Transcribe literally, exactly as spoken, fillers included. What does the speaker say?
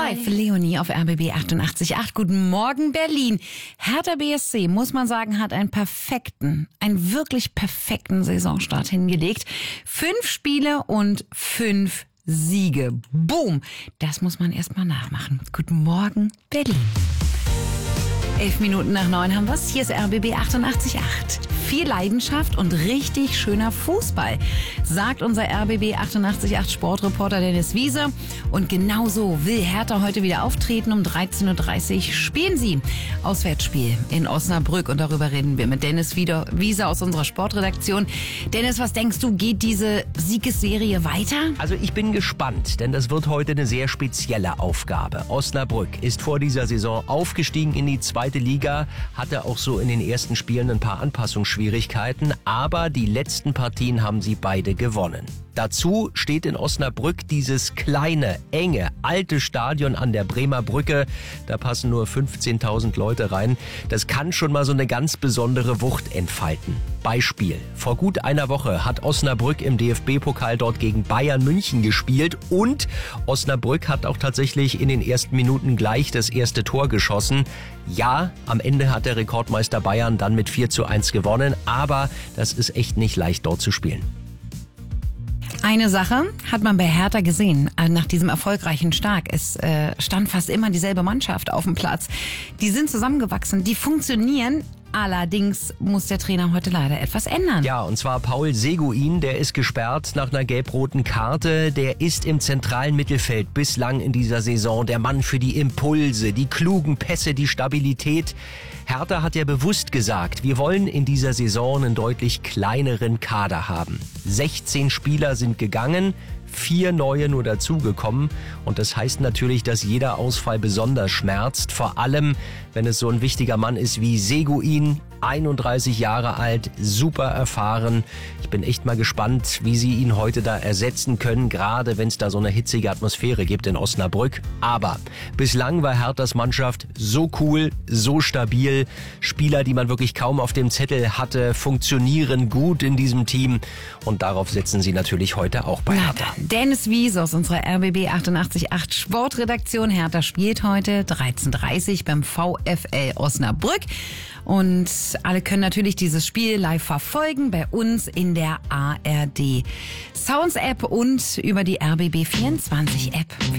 Live, Leonie auf R B B achtundachtzig Komma acht. Guten Morgen, Berlin. Hertha B S C, muss man sagen, hat einen perfekten, einen wirklich perfekten Saisonstart hingelegt. Fünf Spiele und fünf Siege. Boom! Das muss man erst mal nachmachen. Guten Morgen, Berlin. Elf Minuten nach neun haben wir's. Hier ist R B B achtundachtzig Komma acht. Viel Leidenschaft und richtig schöner Fußball, sagt unser R B B achtundachtzig Komma acht Sportreporter Dennis Wieser. Und genau so will Hertha heute wieder auftreten. Um dreizehn Uhr dreißig spielen sie Auswärtsspiel in Osnabrück. Und darüber reden wir mit Dennis Wieser aus unserer Sportredaktion. Dennis, was denkst du, geht diese Siegesserie weiter? Also ich bin gespannt, denn das wird heute eine sehr spezielle Aufgabe. Osnabrück ist vor dieser Saison aufgestiegen in die zweite Liga, hatte auch so in den ersten Spielen ein paar Anpassungsschwierigkeiten. Schwierigkeiten, aber die letzten Partien haben sie beide gewonnen. Dazu steht in Osnabrück dieses kleine, enge, alte Stadion an der Bremer Brücke. Da passen nur fünfzehntausend Leute rein. Das kann schon mal so eine ganz besondere Wucht entfalten. Beispiel: Vor gut einer Woche hat Osnabrück im D F B-Pokal dort gegen Bayern München gespielt und Osnabrück hat auch tatsächlich in den ersten Minuten gleich das erste Tor geschossen. Ja, am Ende hat der Rekordmeister Bayern dann mit vier zu eins gewonnen, aber das ist echt nicht leicht, dort zu spielen. Eine Sache hat man bei Hertha gesehen, nach diesem erfolgreichen Start. Es äh, stand fast immer dieselbe Mannschaft auf dem Platz. Die sind zusammengewachsen, die funktionieren. Allerdings muss der Trainer heute leider etwas ändern. Ja, und zwar Paul Seguin, der ist gesperrt nach einer gelb-roten Karte. Der ist im zentralen Mittelfeld bislang in dieser Saison der Mann für die Impulse, die klugen Pässe, die Stabilität. Hertha hat ja bewusst gesagt, wir wollen in dieser Saison einen deutlich kleineren Kader haben. sechzehn Spieler sind gegangen, vier neue nur dazugekommen. Und das heißt natürlich, dass jeder Ausfall besonders schmerzt. Vor allem, wenn es so ein wichtiger Mann ist wie Seguin, einunddreißig Jahre alt, super erfahren. Ich bin echt mal gespannt, wie sie ihn heute da ersetzen können, gerade wenn es da so eine hitzige Atmosphäre gibt in Osnabrück. Aber bislang war Herthas Mannschaft so cool, so stabil. Spieler, die man wirklich kaum auf dem Zettel hatte, funktionieren gut in diesem Team. Und darauf setzen sie natürlich heute auch bei Hertha. Dennis Wieser aus unserer R B B achtundachtzig Komma acht Sportredaktion. Hertha spielt heute dreizehn Uhr dreißig beim VfL Osnabrück. Und alle können natürlich dieses Spiel live verfolgen bei uns in der A R D Sounds App und über die R B B vierundzwanzig App.